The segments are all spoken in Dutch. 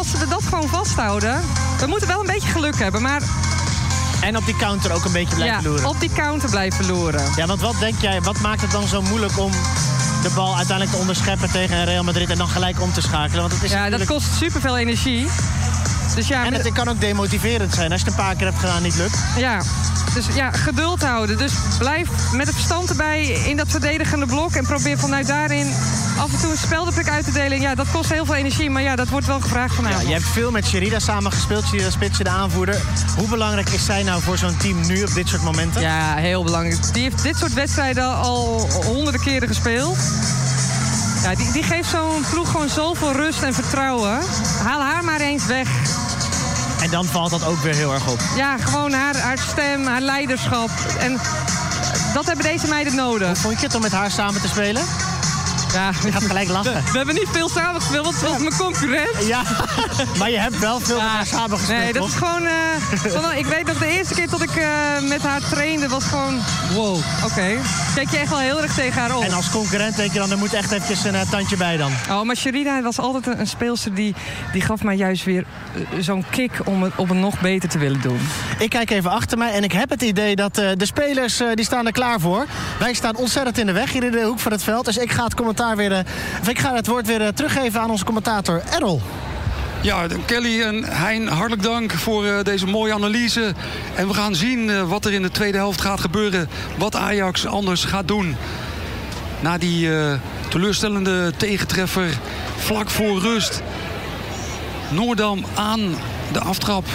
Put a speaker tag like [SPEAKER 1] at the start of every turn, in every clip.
[SPEAKER 1] als ze dat gewoon vasthouden... We moeten wel een beetje geluk hebben, maar...
[SPEAKER 2] En op die counter ook een beetje blijven loeren.
[SPEAKER 1] Ja, op die counter blijven loeren.
[SPEAKER 2] Ja, want wat denk jij, wat maakt het dan zo moeilijk om de bal uiteindelijk te onderscheppen tegen Real Madrid en dan gelijk om te schakelen? Want het is
[SPEAKER 1] dat kost superveel energie. Dus ja,
[SPEAKER 2] en het kan ook demotiverend zijn als je het een paar keer hebt gedaan niet lukt.
[SPEAKER 1] Ja, dus ja, geduld houden. Dus blijf met het verstand erbij in dat verdedigende blok en probeer vanuit daarin af en toe een speldenprik uit te delen. Ja, dat kost heel veel energie, maar ja, dat wordt wel gevraagd vanavond.
[SPEAKER 2] Ja, je hebt veel met Sherida samen gespeeld, Sherida Spitsen, de aanvoerder. Hoe belangrijk is zij nou voor zo'n team nu op dit soort momenten?
[SPEAKER 1] Ja, heel belangrijk. Die heeft dit soort wedstrijden al honderden keren gespeeld. Ja, die geeft zo'n ploeg gewoon zoveel rust en vertrouwen. Haal haar maar eens weg.
[SPEAKER 2] En dan valt dat ook weer heel erg op.
[SPEAKER 1] Ja, gewoon haar stem, haar leiderschap. En dat hebben deze meiden nodig.
[SPEAKER 2] Hoe vond je het om met haar samen te spelen?
[SPEAKER 1] Ja,
[SPEAKER 2] je gaat gelijk lachen.
[SPEAKER 1] We hebben niet veel samen gespeeld, want het was mijn concurrent.
[SPEAKER 2] Ja, maar je hebt wel veel met haar samen gespeeld.
[SPEAKER 1] Nee, dat is gewoon... ik weet nog de eerste keer dat ik met haar trainde, was gewoon... Wow, oké. Kijk je echt wel heel erg tegen haar op.
[SPEAKER 2] En als concurrent denk je dan, er moet echt eventjes een tandje bij dan.
[SPEAKER 1] Oh, maar Sherida was altijd een speelster die gaf mij juist weer zo'n kick om het nog beter te willen doen.
[SPEAKER 2] Ik kijk even achter mij en ik heb het idee dat de spelers die staan er klaar voor. Wij staan ontzettend in de weg hier in de hoek van het veld. Dus ik ga het woord weer teruggeven aan onze commentator Errol.
[SPEAKER 3] Ja, Kelly en Hein, hartelijk dank voor deze mooie analyse. En we gaan zien wat er in de tweede helft gaat gebeuren. Wat Ajax anders gaat doen. Na die teleurstellende tegentreffer vlak voor rust. Noordam aan de aftrap.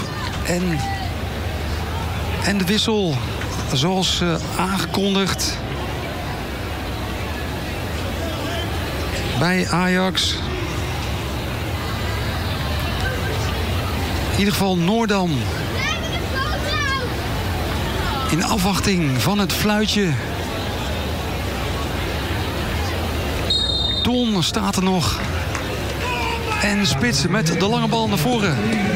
[SPEAKER 3] En de wissel zoals aangekondigd. Bij Ajax. In ieder geval Noordam. In afwachting van het fluitje. Ton staat er nog. En Spitsen met de lange bal naar voren.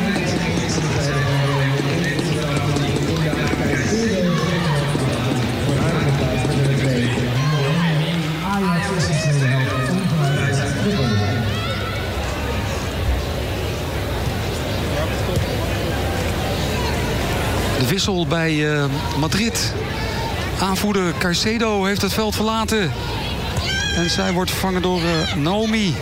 [SPEAKER 3] De wissel bij Madrid. Aanvoerder Caicedo heeft het veld verlaten. En zij wordt vervangen door Naomi.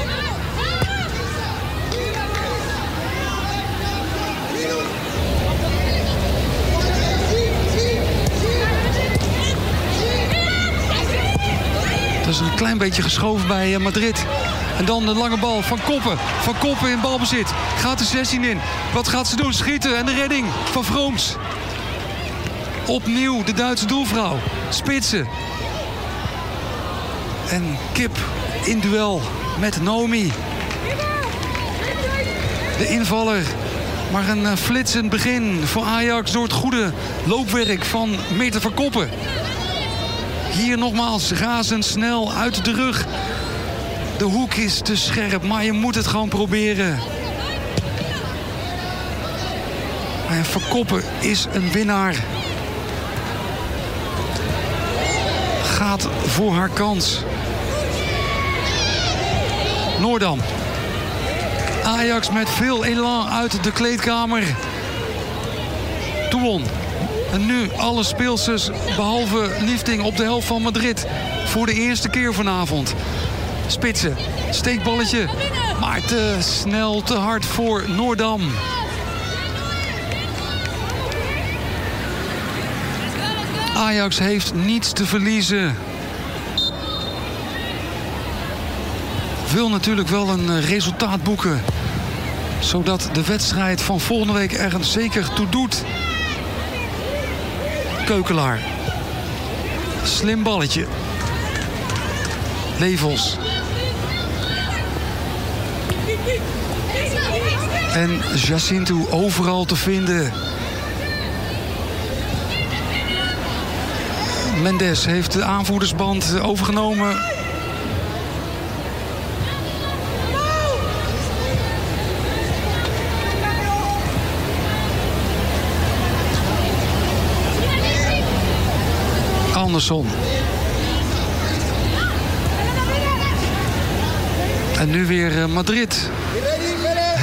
[SPEAKER 3] Dat is een klein beetje geschoven bij Madrid. En dan de lange bal van Koppen. Van Koppen in balbezit. Gaat de 16 in. Wat gaat ze doen? Schieten. En de redding van Vrooms. Opnieuw de Duitse doelvrouw. Spitsen. En Kip in duel met Naomi. De invaller. Maar een flitsend begin voor Ajax door het goede loopwerk van Meter van Koppen. Hier nogmaals razendsnel uit de rug. De hoek is te scherp, maar je moet het gewoon proberen. En Van Koppen is een winnaar. Gaat voor haar kans. Noordam. Ajax met veel elan uit de kleedkamer. Toulon. En nu alle speelsters behalve Liefding op de helft van Madrid. Voor de eerste keer vanavond. Spitsen. Steekballetje. Maar te snel, te hard voor Noordam. Ajax heeft niets te verliezen. Wil natuurlijk wel een resultaat boeken. Zodat de wedstrijd van volgende week er zeker toe doet. Keukelaar. Slim balletje. Levels. En Jacinto overal te vinden. Mendes heeft de aanvoerdersband overgenomen. Anderson. En nu weer Madrid.